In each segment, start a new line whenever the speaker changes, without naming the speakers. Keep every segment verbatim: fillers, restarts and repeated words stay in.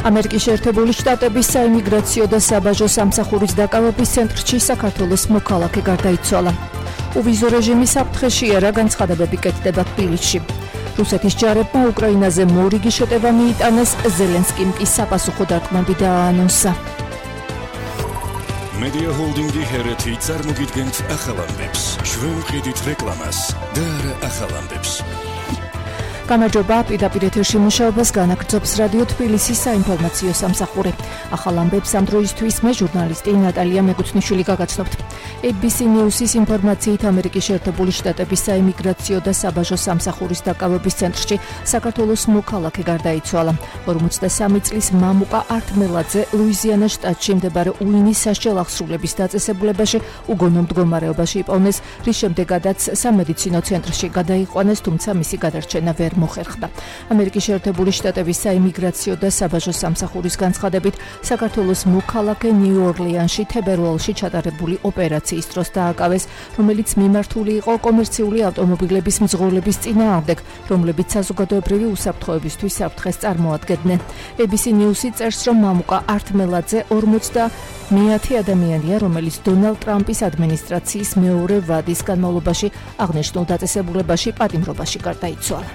ამერიკის შეერთებული შტატების საიმიგრაციო და საბაჟო სამსახურის დაკავების ცენტრში საქართველოს მოქალაქე გარდაიცვალა. uvizო რეჟიმის საფრთხეშია, რა განცხადებები კეთდება თბილისში. რუსეთის ჯარებმა უკრაინაზე მორიგი შეტევა მიიტანეს, ზელენსკიმ კი საპასუხო დარტყმები დააანონსა.
Media Holding-ი ჰერეთი წარმოგიდგენთ ახალამდებს. ჩვენ ვყიდით რეკლამას და არა ახალამდებს.
გამარჯობა, პირდაპირ ეთერში მუშაობას განაგრძობს რადიო თბილისის საინფორმაციო სამსახური. ახალ ამბებს ამ დროისთვის მე ჟურნალისტი ნატალია მეგუთნიშვილი გაგაცნობთ. A B C News-ის ინფორმაციით ამერიკის შეერთებული შტატების საიმიგრაციო და საბაჟო სამსახურის დაკავების ცენტრში საქართველოს მოქალაქე გარდაიცვალა. ორმოცდასამი წლის მამუკა არტმელაძე ლუიზიანას შტატში მდებარე უინის სასჯელ აღსრულების დაწესებულებაში უგონო მდგომარეობაში იპოვნეს, რის შემდეგაც სამედიცინო ცენტრში გადაიყვანეს, თუმცა მისი გადარჩენა ვერ მოხერხდა. ამერიკის შეერთებული შტატების საიმიგრაციო და საბაჟო სამსახურის განცხადებით, საქართველოს მოქალაქე ნიუ-ორლეანში თებერვალში ჩატარებული ოპერაციის დროს დააკავეს, რომელიც მიმართული იყო კომერციული ავტომობილების მძღოლების წინააღმდეგ, რომლებიც საზოგადოებრივი უსაფრთხოებისთვის საფრთხეს წარმოადგენდნენ. A B C News-ი წერს, რომ მამუკა არტმელაძე ორმოცდამეათე ადამიანია, რომელიც დონალდ ტრამპის ადმინისტრაციის მეორე ვადის განმავლობაში აღნიშნულ დაწესებულებაში პატიმრობაში გარდაიცვალა.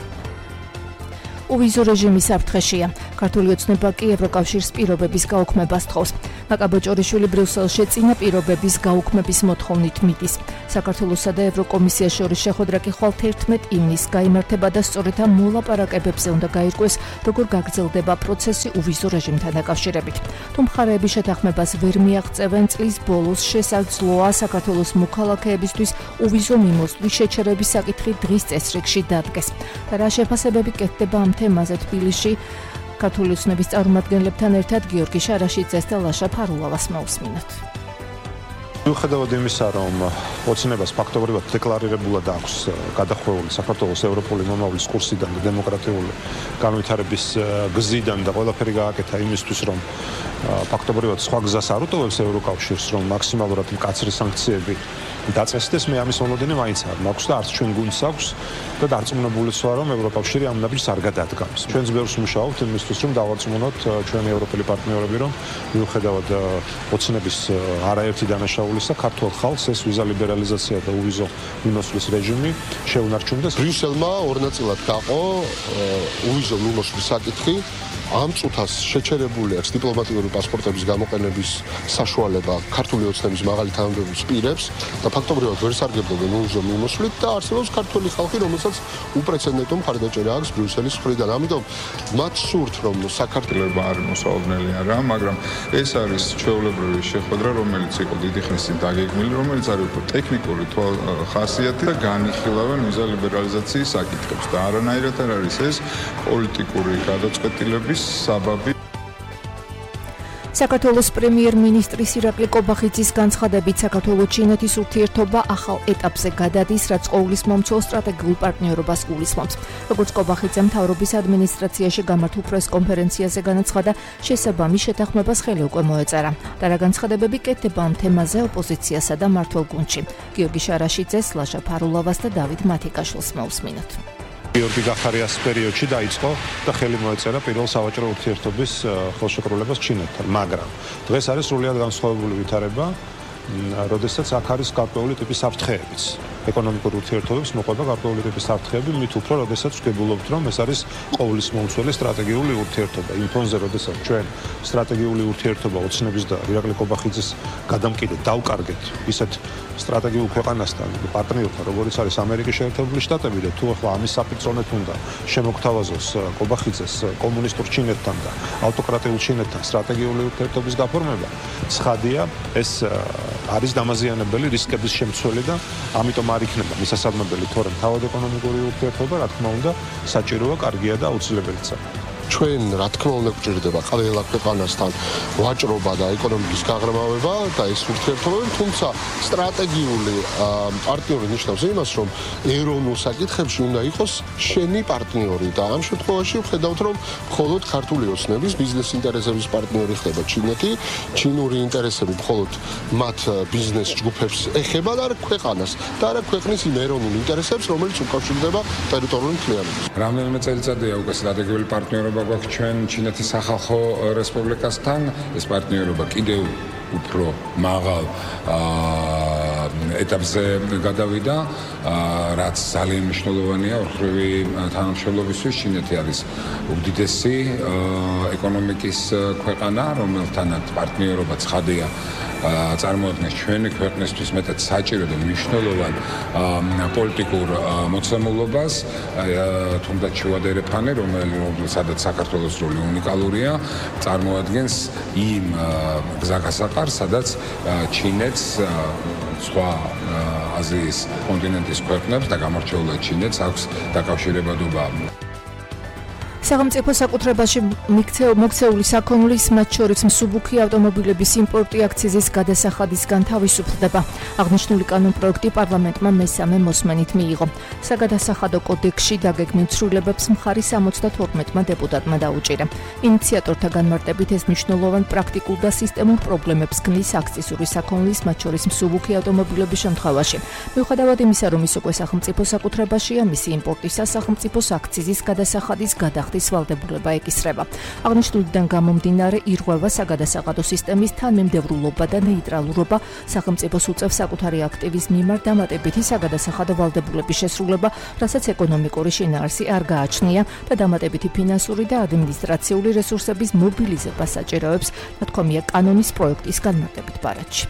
uvizო რეჟიმის საფრთხეშია. ქართული ოცნება კი ევროკავშირის პირობების გაუქმებას თხოვს. მაკაბოჭორიშვილი ბრიუსელში წინა პირობების გაუქმების მოთხოვნით მიდის. საქართველოსა და ევროკომისიას შორის შეხვედრა კი ხვალ თერთმეტ ივნისს გაიმართება და სწორედ ამ მოლაპარაკებებზე უნდა გაირკვეს, როგორ გაგრძელდება პროცესი uvizო რეჟიმთან დაკავშირებით. თუ მხარეები შეთანხმებას ვერ მიაღწევენ, წლის ბოლოს შესაძლოა საქართველოს მოქალაქეებისთვის uvizო მიმოსვლის შეჩერების საკითხი დღის წესრიგში დადგეს. და რა შეფასებები კეთდება ამ თემაზე თბილისში ქართული ოცნების წარმომადგენლებთან ერთად გიორგი შარაშიძეს და ლაშა ფარულავას მოусმინოთ.
მიუხედავად იმისა, რომ ოცნებას ფაქტობრივად დეკლარირებულად აქვს გადახვეული საქართველოს ევროპული მომავლის კურსიდან და დემოკრატიული განვითარების გზიდან და ყველაფერი გააკეთა იმისთვის, რომ ფაქტობრივად სხვა გზას არ უტოვებს ევროკავშირს, რომ მაქსიმალურად მკაცრი სანქციები დაწესდეს, მე ამის მოლოდინი მაინც არ მაქვს და არც ჩვენ გუნდს აქვს და დარწმუნებულიც ვარ, რომ ევროკავშირი ამ ნაბიჯს არ გადადგამს. ჩვენც ბევრს მუშაობთ იმისთვის, რომ დავარწმუნოთ ჩვენი ევროპელი პარტნიორები, რომ მიუხედავად ოცნების არაერთი დანაშაულისა, ქართულ ხალხს ეს ვიზა ლიბერალიზაცია და uvizო მიმოსვლის რეჟიმი შეუნარჩუნდეს.
ბრიუსელმა ორ ნაწილად გაყო uvizო მიმოსვლის საკითხი. ამ წუთას შეჩერებული აქვს დიპლომატიური პასპორტების გამოყენების საშუალება ქართული ოცნების მაღალი თანამდებობის პირებს და ფაქტობრივად ვერ სარგებლობენ uvizო მიმოსვლით და არსებობს ქართული ხალხი, რომელსაც უპრეცედენტო მხარდაჭერა აქვს ბრიუსელის მხრიდან. ამიტომ მათ სურთ, რომ საქართველოს
არ მოსაუბნელი არა, მაგრამ ეს არის ჩვეულებრივი შეხვედრა, რომელიც იყო დიდი ხნის წინ დაგეგმილი, რომელიც არის უფრო ტექნიკური ხასიათი და განიხილავენ ვიზა ლიბერალიზაციის საკითხებს და არანაირად არ არის ეს პოლიტიკური გადაწყვეტილების საბაბი.
საქართველოს პრემიერ-მინისტრის ირაკლი კობახიძის განცხადებით, საქართველო-ჩინეთის ურთიერთობა ახალ ეტაპზე გადადის, რაც ყოვლის მომცველ სტრატეგიულ პარტნიორობას გულისხმობს. როგორც კობახიძე მთავრობის ადმინისტრაციაში გამართულ პრეს-კონფერენციაზე განაცხადა, შესაბამის შეთანხმებას ხელი უკვე მოეწერა. და რა განცხადებები კეთდება ამ თემაზე ოპოზიციასა და მმართველ გუნდში. გიორგი შარაშიძეს, ლაშა ფარულავას და დავით მათიკაშვილს მოусმინოთ.
გიორგი გახარიას პერიოდში დაიწყო და ხელი მოეწერა პირველ სავაჭრო ურთიერთობის ხელშეკრულებას ჩინეთთან, მაგრამ დღეს არის სრულიად განსხვავებული ვითარება, როდესაც აქ არის გარკვეული ტიპის საფრთხეებიც. ეკონომიკური ურთიერთობებს მოყვება გარკვეული ტიპის საფრთხეები, მით უფრო, როდესაც ვგებულობთ, რომ ეს არის ყოვლის მომცველი სტრატეგიული ურთიერთობა. იმ ფონზე, როდესაც ჩვენ სტრატეგიული ურთიერთობა ოცნების და ირაკლი კობახიძის გადამკიდედ დავკარგეთ ისეთ სტრატეგიულ ქვეყანასთან, პარტნიორთან, როგორც არის ამერიკის შეერთებული შტატები და თუ ახლა ამის საფრთხოვნეთ უნდა შემოგთავაზოს კობახიძეს კომუნისტურ ჩინეთთან და ავტოკრატიულ ჩინეთთან სტრატეგიული ურთიერთობის გაფორმება, ცხადია, ეს არის დამაზიანებელი რისკების შემცველი და ამიტომ არ იქნება მისასალმებელი, თორემ თავად ეკონომიკური ურთიერთობა, რა თქმა უნდა, საჭიროა, კარგია და აუცილებელია.
ჩვენ რა თქმა უნდა გვჭირდება ყველა ქვეყანასთან ვაჭრობა და ეკონომიკის გაღრმავება და ეს ურთიერთობები, თუმცა სტრატეგიული პარტნიორი ნიშნავს იმას, რომ ეროვნულ საკითხებში უნდა იყოს შენი პარტნიორი და ამ შემთხვევაში ვხედავთ, რომ მხოლოდ ქართული ოცნების ბიზნეს ინტერესების პარტნიორი ხდება ჩინეთი, ჩინური ინტერესები მხოლოდ მათ ბიზნეს ჯგუფებს ეხება და არა ქვეყანას და არა ქვეყნის იმ ეროვნულ ინტერესებს, რომელიც უკავშირდება ტერიტორიული მთლიანობას.
რამდენიმე წელიწადია უკვე სტრატეგიული პარტნიორობა
პარტნიორობა გვაქვს ჩვენ ჩინეთის სახალხო რესპუბლიკასთან, ეს პარტნიორობა კიდევ უფრო მაღალ ეტაპზე გადავიდა, რაც ძალიან მნიშვნელოვანია ორხრივი თანამშრომლობისთვის. ჩინეთი არის უდიდესი ეკონომიკის ქვეყანა, რომელთანაც პარტნიორობა ცხადია წარმოადგენს ჩვენი ქვეყნისთვის მეტად საჭირო და მნიშვნელოვან პოლიტიკურ მოცემულობას, თუნდაც შევადერეფანი, რომელსაც საქართველოს როლი უნიკალურია, წარმოადგენს იმ გზაგასაყარს, სადაც ჩინეთს სხვა აზიის კონტინენტის ქვეყნებს და გამორჩეულად ჩინეთს აქვს დაკავშირებადობა.
სახელმწიფო საკუთრებაში მოქცეული საქონლის, მათ შორის მსუბუქი ავტომობილების იმპორტი აქციზის გადასახადისგან თავისუფლდება. აღნიშნული კანონპროექტი პარლამენტმა მესამე მოსმენით მიიღო. საგადასახადო კოდექსში დაგეგმილ ცვლილებებს მხარი სამოცდათორმეტმა დეპუტატმა დაუჭირა. ინიციატორთა განმარტებით ეს მნიშვნელოვან პრაქტიკულ და სისტემურ პრობლემებს ქმნის აქციზური საქონლის, მათ შორის მსუბუქი ავტომობილების შემთხვევაში. მიუხედავად იმისა, რომ ის უკვე სახელმწიფო საკუთრებაშია, მისი იმპორტისა სახელმწიფოს აქციზის გადასახადის გადახდის ვალდებულება ეკისრება. აღნიშნულიდან გამომდინარე ირღვევა საგადასახადო სისტემის თანმიმდევრულობა და ნეიტრალურობა, სახელმწიფოს უწევს საკუთარი აქტივის მიმართ დამატებითი საგადასახადო ვალდებულების შესრულება, რასაც ეკონომიკური შინაარსი არ გააჩნია და დამატებითი ფინანსური და ადმინისტრაციული რესურსების მობილიზება საჭიროებს, ნათქვამია კანონის პროექტის განმარტებით ბარათში.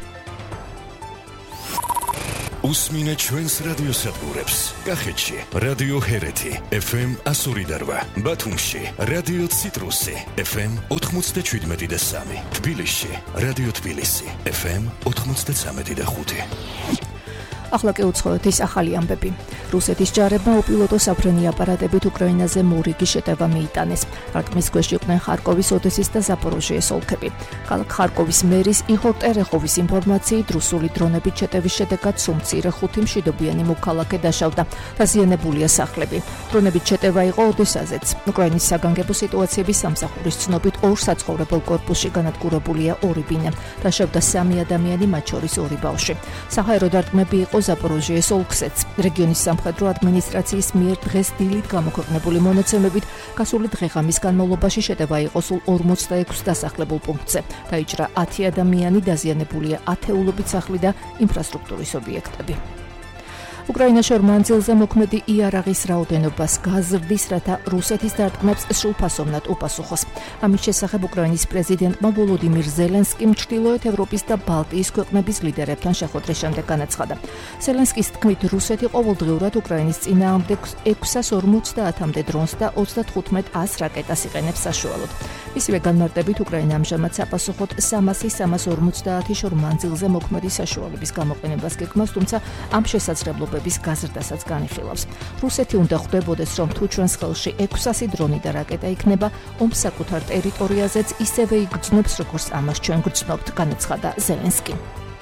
უსმინე ჩვენს რადიოსადგურებს. კახეთში რადიო ჰერეთი ეფ ემ ასორი და რვა, ბათუმში რადიო ციტრუსი ეფ ემ ოთხმოცდაშვიდმეტი და სამი, თბილისში რადიო თბილისი ეფ ემ ოთხმოცდაცამეტი და ხუთი.
ახლა კი უცხოეთ ის ახალი ამბები. რუსეთის ჯარებმა უპილოტო საფრენი აპარატებით უკრაინაზე მორიგი შეტევა მიიტანეს. რატმის ქვეშ იყვნენ ხარკოვის, ოდესის და ზაპოროჟიეს ოლქები. ქალაქ ხარკოვის მერის იხორ ტერეხოვის ინფორმაციით, რუსული დრონებით შეტევის შედეგად სუმცირე ხუთი მშვიდობიანი მოქალაქე დაშავდა. დაზიანებულია სახლები. დრონებით შეტევა იყო ოდესაზეც. უკრაინის საგანგებო სიტუაციების სამსახურის ცნობით ორ საცხოვრებელ კორპუსში განადგურებულია ორი ბინა. დაშავდა სამი ადამიანი, მათ შორის ორი ბავშვი. საჰაერო დარტყმები იყო ზაპოროჟიეს ოლქზეც. რეგიონის სამხედრო ადმინისტრაციის მიერ დღეს დილით გამოქვეყნებული მონაცემებით გასული დღე-ღამის განმავლობაში შეტევა იყო სულ ორმოცდაექვსი დასახლებულ პუნქტზე. დაიჭრა ათი ადამიანი, დაზიანებულია ათეულობით სახლი და ინფრასტრუქტურის ობიექტები. უკრაინაში ორ მანძილზე მოქმედი იარაღის რაოდენობას გაზრდის, რათა რუსეთის დარტყმებს სრულფასოვნად უპასუხოს. ამის შესახებ უკრაინის პრეზიდენტმა ვოლოდიმირ ზელენსკიმ ჩრდილოეთ ევროპის და ბალტიის ქვეყნების ლიდერებთან შეხვედრის შემდეგ განაცხადა. ზელენსკის თქმით, რუსეთი ყოველდღიურად უკრაინის წინააღმდეგ ექვსას ორმოცდაათამდე დრონს და ოცდათხუთმეტ ას რაკეტას იყენებს საშუალოდ. მისივე განმარტებით, უკრაინა ამჟამად sapassuxot სამასი სამას ორმოცდაათი შორ მანძილზე მოქმედი საშუალების გამოყენებას გეგმავს, თუმცა ამ შესაძლებლობების გაზრდასაც განიხილავს. რუსეთი უნდა ხვდებოდეს, რომ თუ ჩვენს ხელში ექვსასი დრონი და რაკეტა იქნება, ომს საკუთარ ტერიტორიაზეც ისევე იგრძნობს, როგორც ამას ჩვენ გრძნობთ, განაცხადა ზელენსკი.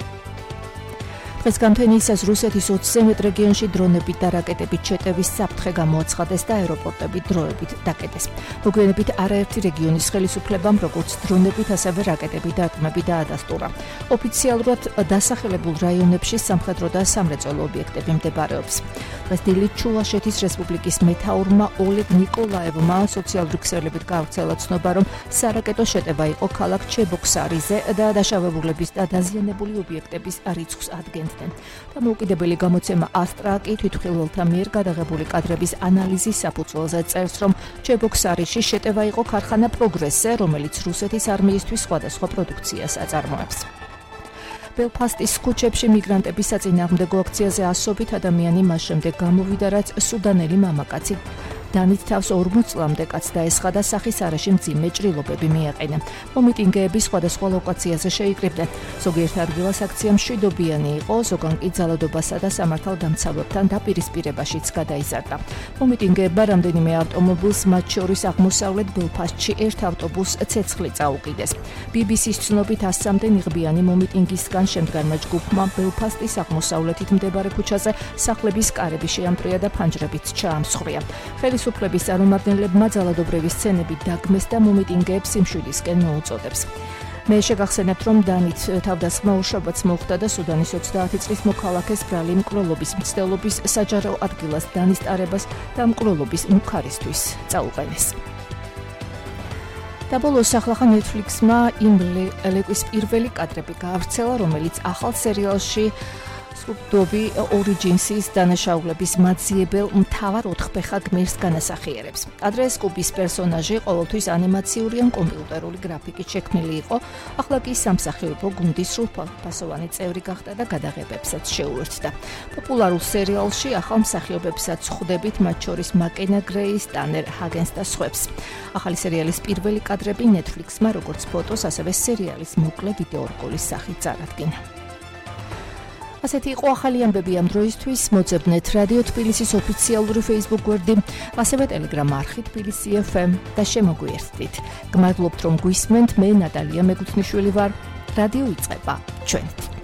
დღეს გამთენიისას რუსეთის ოცზე მეტ რეგიონში დრონებით და რაკეტებით შეტევის საფრთხე გამოაცხადეს და აეროპორტები დროებით დაკეტეს. მოგვიანებით არაერთი რეგიონის ხელისუფლებამ როგორც დრონებით, ასევე რაკეტებით დარტყმები დაადასტურა. ოფიციალურად დასახელებულ რაიონებში სამხედრო და სამრეწველო ობიექტები მდებარეობს. დღეს დილით ჩულაშეთის რესპუბლიკის მეთაურმა ოლეგ ნიკოლაევმა სოციალური ქსელებით გავრცელა ცნობა, რომ სარაკეტო შეტევა იყო ქალაქ ჩებოქსარიზე და დაშავებულების და დაზიანებული ობიექტების რიცხვს ადგენს. დამოუკიდებელი გამოცემა ასტრა კი თვითმხილველთა მიერ გადაღებული კადრების ანალიზის საფუძველზე წერს, რომ ჩებოქსარიში შეტევა იყო ქარხანა პროგრესზე, რომელიც რუსეთის არმიისთვის სხვადასხვა პროდუქციას აწარმოებს. ბელფასტის ქუჩებში მიგრანტების საწინააღმდეგო აქციაზე ასობით ადამიანი მას შემდეგ გამოვიდა, რაც სუდანელი მამაკაცი დანით თავს ორმოც წლამდე კაც დაესხა სახის არეში მძიმე ჭრილობები მიაყენა. მომიტინგეები სხვადასხვა ლოკაციაზე შეიკრიბნენ. ზოგიერთ ადგილას აქცია მშვიდობიანი იყო, ზოგან კი ძალადობასა და სამართალდამცავებთან დაპირისპირებაშიც გადაიზარდა. მომიტინგეებმა რამდენიმე ავტომობილს, მათ შორის აღმოსავლეთ ბელფასტში ერთ ავტობუსს ცეცხლი წაუკიდეს. ბი ბი სის ცნობით ასამდე ნიღბიანი მომიტინგისგან შემდგარმა ჯგუფმა ბელფასტის აღმოსავლეთით მეორე ქუჩაზე სახლების კარები შეამტრია და ფანჯრებით ჩაამსხვრია. ხელისუფლების წარმომადგენლებმა ძალადობრივი სცენები დაგმეს და მომიტინგეებს სიმშვიდისკენ მოუწოდებს. მე შეგახსენებთ, რომ დანით თავდასხმა უშაბათს მოხდა და სუდანის ოცდაათი წლის მოქალაქეს ბრალი მკვლელობის მცდელობის საჯარო ადგილას დანისტარებას და მკვლელობის მუქარისთვის წაუყენეს. და ბოლოს ახლა Netflix-მა იმ ლეკვის პირველი კადრები გაავრცელა, რომელიც ახალ სერიალში Dobby Origins-ის დანაშაულების მაძიებელ მთავარ ოთხფეხა გმირს განასახიერებს. ადრე სკუბის პერსონაჟი ყოველთვის ანიმაციური ან კომპიუტერული გრაფიკით შექმნილი იყო, ახლა კი სამსახიობო გუნდის სრულფასოვანი წევრი გახდა და გადაღებებსაც შეუერთდა. პოპულარულ სერიალში ახალ მსახიობებსაც ხვდებით, მათ შორის მაკენა გრეის, ტანერ ჰაგენს და სხვებს. ახალი სერიალის პირველი კადრები Netflix-მა როგორც ფოტოს, ასევე სერიალის მოკლე ვიდეორგოლის სახით წარადგინა. ასეთი იყო ახალი ამბები ამ დროისთვის. მოძებნეთ რადიო თბილისის ოფიციალური Facebook გვერდი, ასევე Telegram არხი თბილისი ეფ ემ და შემოგვიერთდით. გმადლობთ რომ გვისმენთ, მე ნატალია მეგუთნიშვილი ვარ. რადიო იწყება ჩვენით.